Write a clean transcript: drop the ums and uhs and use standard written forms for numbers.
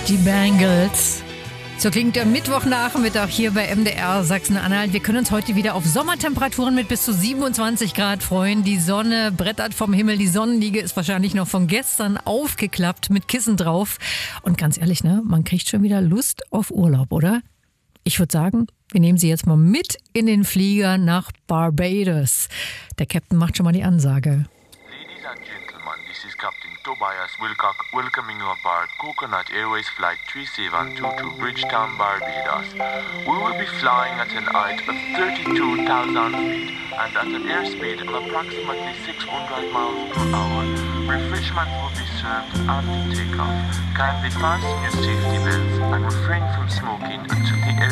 Die Bangles. So klingt der Mittwochnachmittag hier bei MDR Sachsen-Anhalt. Wir können uns heute wieder auf Sommertemperaturen mit bis zu 27 Grad freuen. Die Sonne brettert vom Himmel. Die Sonnenliege ist wahrscheinlich noch von gestern aufgeklappt mit Kissen drauf. Und ganz ehrlich, ne, man kriegt schon wieder Lust auf Urlaub, oder? Ich würde sagen, wir nehmen Sie jetzt mal mit in den Flieger nach Barbados. Der Captain macht schon mal die Ansage. Ladies and gentlemen, this is Captain Tobias Wilcock welcoming you aboard Coconut Airways Flight 3722 to Bridgetown, Barbados. We will be flying at an height of 32,000 feet and at an airspeed of approximately 600 miles per hour. Refreshment will be served after takeoff. Kindly fasten your safety belts and refrain from smoking until the